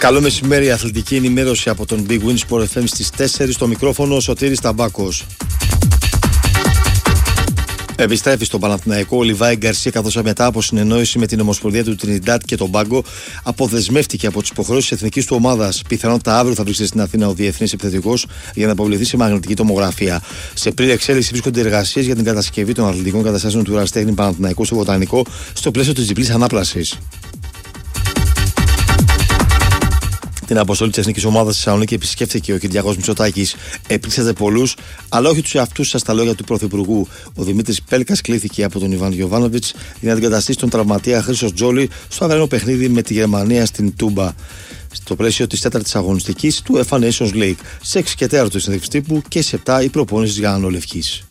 Καλό μεσημέρι, αθλητική ενημέρωση από τον Big Win Sport FM στις 4, στο μικρόφωνο ο Σωτήρης Ταμπάκος. Επιστρέφει στον Παναθηναϊκό ο Λιβάη Γκαρσία, καθώς μετά από συνεννόηση με την Ομοσπονδία του Τρινιντάτ και τον Πάγκο αποδεσμεύτηκε από τις υποχρεώσεις της εθνικής του ομάδας. Πιθανότατα αύριο θα βρίσκεται στην Αθήνα ο διεθνής επιθετικός για να αποβληθεί σε μαγνητική τομογραφία. Σε πλήρη εξέλιξη βρίσκονται εργασίες για την κατασκευή των αθλητικών καταστάσεων του Εραστέχνη Παναθηναϊκού στο Βοτανικό στο πλαίσιο της διπλής ανάπλασης. Την αποστολή της εθνικής ομάδας στη Θεσσαλονίκη επισκέφθηκε ο Κυριάκος Μητσοτάκης. Επλήξατε πολλούς, αλλά όχι τους εαυτούς σας, στα λόγια του Πρωθυπουργού. Ο Δημήτρης Πέλκας κλήθηκε από τον Ιβάν Γιοβάνοβιτς για να αντικαταστήσει τον τραυματία Χρήστο Τζόλι στο αυριανό παιχνίδι με τη Γερμανία στην Τούμπα, στο πλαίσιο της 4ης αγωνιστικής του UEFA Nations League. Σε 6 και 4 του συνέντευξη τύπου και σε 7 η προπόνηση της Γαλανολευκής.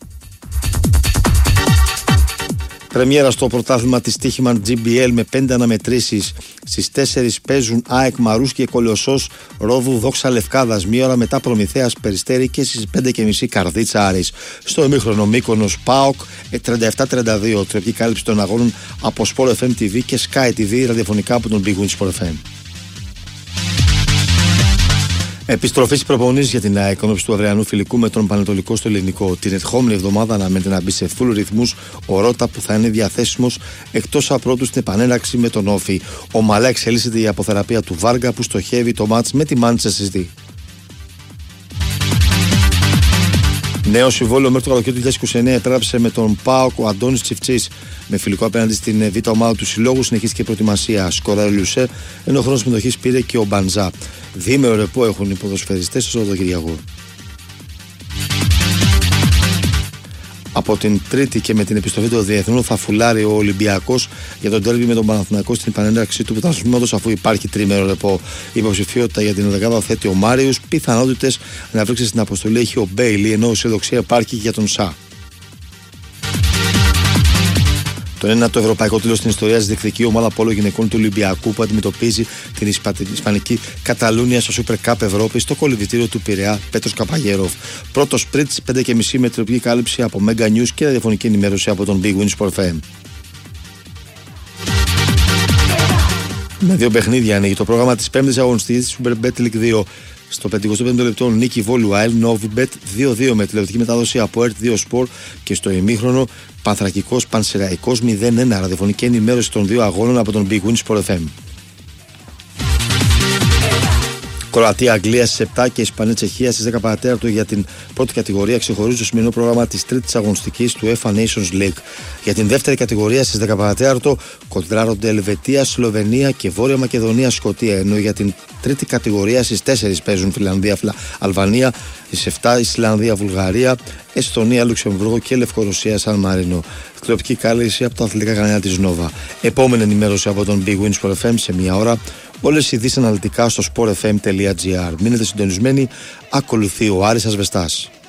Πρεμιέρα στο πρωτάθλημα της Τύχημαν GBL με 5 αναμετρήσεις. Στις 4 παίζουν ΑΕΚ Μαρούς και Κολοσσός Ρόβου Δόξα Λευκάδας. Μία ώρα μετά Προμηθέας Περιστέρη και στις 5.30 Καρδίτσα Άρης. Στο ημίχρονο Μύκονος ΠΑΟΚ 37-32. Τρεπτική κάλυψη των αγώνων από Sport FM TV και Sky TV ραδιοφωνικά από τον Big Win Sport FM. Επιστροφή στις προπονήσεις για την ΑΕΚ ενόψει του αυριανού φιλικού με τον Πανετολικό στο Ελληνικό. Την ερχόμενη εβδομάδα αναμένεται να μπει σε full ρυθμούς ο Ρώτα, που θα είναι διαθέσιμος εκτός απρότου στην επανέναρξη με τον Όφη. Ομαλά εξελίσσεται η αποθεραπεία του Βάργα, που στοχεύει το μάτς με τη Manchester City. Νέο συμβόλαιο μέχρι το καλοκαίρι του 2029 επέγραψε με τον ΠΑΟΚ ο Αντώνης Τσιφτσής. Με φιλικό απέναντι στην β' ομάδα του συλλόγου συνεχίστηκε η προετοιμασία. Σκοράρει ο Λιουσέ, ενώ χρόνο συμμετοχής πήρε και ο Μπανζά. Διήμερο ρεπό έχουν οι ποδοσφαιριστές στο Σαββατοκύριακο. Από την Τρίτη και με την επιστροφή των διεθνών θα φουλάρει ο Ολυμπιακός για τον ντέρμπι με τον Παναθηναϊκό στην επανέναρξη του πρωταθλήματος, αφού υπάρχει τρίμερο ρεπό. Η υποψηφιότητα για την οδεκάδα θέτει ο Μάριος. Πιθανότητες να βρέξει στην αποστολή έχει ο Μπέιλι, ενώ αισιοδοξία υπάρχει για τον Σα. Το ένατο ευρωπαϊκό τίτλο στην ιστορία της διεκδικεί η ομάδα πόλο γυναικών του Ολυμπιακού, που αντιμετωπίζει την ισπανική Καταλούνια στο Super Cup Ευρώπη στο κολυβητήριο του Πειραιά Πέτρος Καπαγέροφ. Πρώτο σπριτ στις 5.30 με τηλεοπτική κάλυψη από Mega News και ραδιοφωνική ενημέρωση από τον Big Win Sport FM. Με 2 παιχνίδια ανοίγει το πρόγραμμα της 5ης αγωνιστικής της Super Bet League 2. Στο 55ο λεπτό νίκη Βόλου ΑΕΛ Novibet 2-2 με τηλεοπτική μετάδοση από ΕΡΤ 2 Sport, και στο ημίχρονο Πανθρακικός Πανσεραϊκός 0-1, ραδιοφωνική ενημέρωση των 2 αγώνων από τον Big Win Sport FM. Κροατία Αγγλία στις 7 και Ισπανία Τσεχία στις 10 παρατέταρτο για την πρώτη κατηγορία ξεχωρίζει το σημερινό πρόγραμμα της 3ης αγωνιστικής του UEFA Nations League. Για την δεύτερη κατηγορία στις 10 παρατέταρτο κοντράρονται Ελβετία, Σλοβενία και Βόρεια Μακεδονία Σκωτία, ενώ για την τρίτη κατηγορία στις 4 παίζουν Φιλανδία Αλβανία, στις 7 Ισλανδία Βουλγαρία, Εστονία Λουξεμβούργο και Λευκορωσία Σαν Μαρίνο. Τηλεοπτική κάλυψη από τα αθλητικά κανάλια της Νόβα. Επόμενη ενημέρωση από τον Big Win Sport FM σε 1 ώρα. Όλες οι ειδήσεις αναλυτικά στο sportfm.gr. Μείνετε συντονισμένοι, ακολουθεί ο Άρης Ασβεστάς.